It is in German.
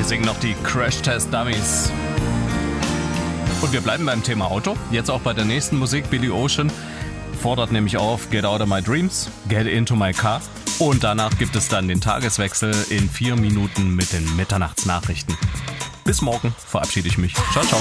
Hier singen noch die Crash Test Dummies. Und wir bleiben beim Thema Auto. Jetzt auch bei der nächsten Musik. Billy Ocean fordert nämlich auf: Get out of my dreams, get into my car. Und danach gibt es dann den Tageswechsel in 4 Minuten mit den Mitternachtsnachrichten. Bis morgen verabschiede ich mich. Ciao, ciao.